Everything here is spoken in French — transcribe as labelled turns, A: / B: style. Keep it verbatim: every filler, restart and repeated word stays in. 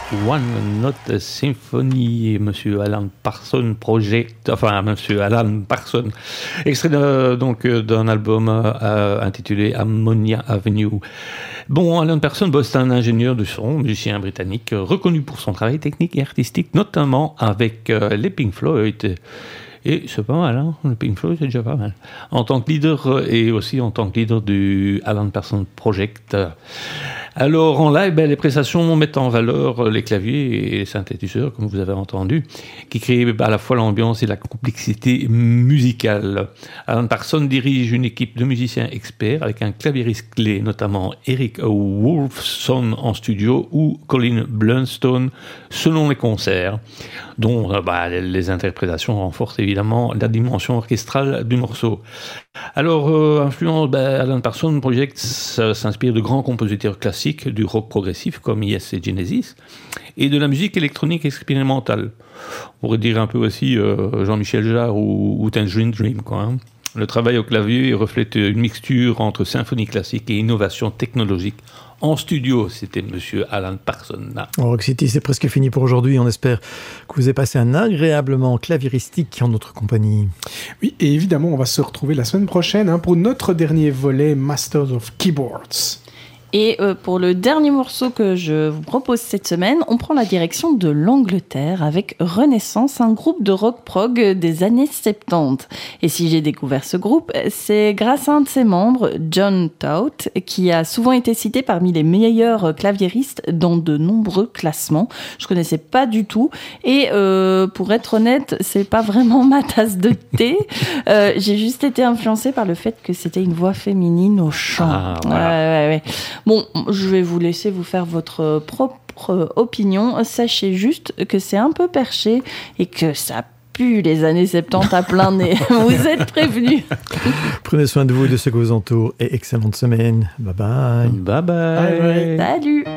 A: One Note Symphony, Monsieur Alan Parsons Project, enfin Monsieur Alan Parsons, extrait de, donc d'un album euh, intitulé Ammonia Avenue. Bon, Alan Parsons bosse un ingénieur de son, musicien britannique, reconnu pour son travail technique et artistique, notamment avec euh, les Pink Floyd. Et c'est pas mal, hein, le Pink Floyd, c'est déjà pas mal. En tant que leader et aussi en tant que leader du Alan Parsons Project. Alors, en live, ben, les prestations mettent en valeur les claviers et les synthétiseurs, comme vous avez entendu, qui créent à la fois l'ambiance et la complexité musicale. Alan Parsons dirige une équipe de musiciens experts avec un claviériste clé, notamment Eric Wolfson en studio ou Colin Blunstone selon les concerts, dont bah, les interprétations renforcent évidemment la dimension orchestrale du morceau. Alors, euh, influence, ben, Alan Parsons Project s'inspire de grands compositeurs classiques du rock progressif comme Yes et Genesis et de la musique électronique expérimentale. On pourrait dire un peu aussi euh, Jean-Michel Jarre ou, ou Tangerine Dream, quoi, hein. Le travail au clavier reflète une mixture entre symphonie classique et innovation technologique. En studio, c'était Monsieur Alan Parsons.
B: Rock City, c'est presque fini pour aujourd'hui. On espère que vous avez passé un agréable moment claviéristique en notre compagnie.
C: Oui, et évidemment, on va se retrouver la semaine prochaine hein, pour notre dernier volet Masters of Keyboards.
D: Et euh, pour le dernier morceau que je vous propose cette semaine, on prend la direction de l'Angleterre avec Renaissance, un groupe de rock prog des années soixante-dix. Et si j'ai découvert ce groupe, c'est grâce à un de ses membres, John Tout, qui a souvent été cité parmi les meilleurs claviéristes dans de nombreux classements. Je connaissais pas du tout. Et euh, pour être honnête, c'est pas vraiment ma tasse de thé. euh, j'ai juste été influencée par le fait que c'était une voix féminine au chant.
A: Ah, voilà.
D: ouais, ouais, ouais. Bon, je vais vous laisser vous faire votre propre opinion. Sachez juste que c'est un peu perché et que ça pue les années soixante-dix à plein nez. Vous êtes prévenus.
B: Prenez soin de vous et de ceux qui vous entourent et excellente semaine. Bye bye.
A: Bye bye.
C: Bye bye.
D: Salut.